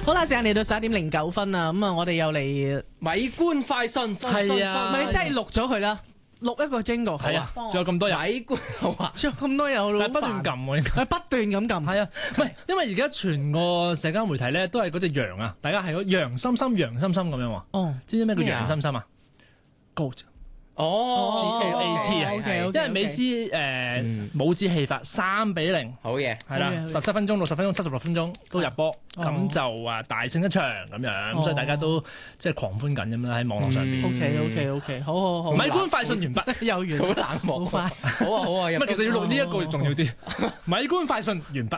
好啦，時間嚟到11:09啦，咁啊，我哋又嚟米官快訊， 係啊咪真係錄咗佢啦，錄一個 jingle， 係啊，仲有咁多人， 米官好啊， 仲有咁多嘢好但係不斷撳喎，應該係不斷咁撳， 係啊，唔係因為而家全個社交媒體咧都係嗰隻羊啊，大家係個羊心心羊心心咁樣喎。 哦， 知唔知咩叫羊心心啊？Goat。 哦 GAT 啊 OK， 因為美斯帽子戲法3-0， 好嘢， 係啦好嘢 ，17分鐘、60分鐘、76分鐘都入波，咁就大勝一場咁樣，咁所以大家都即係狂歡緊咁啦喺網絡上邊。 OK，好， 米官快訊完畢， 又完， 好冷漠， 好快。 好啊， 咁啊其實要錄呢一個重要啲。米官快訊完畢。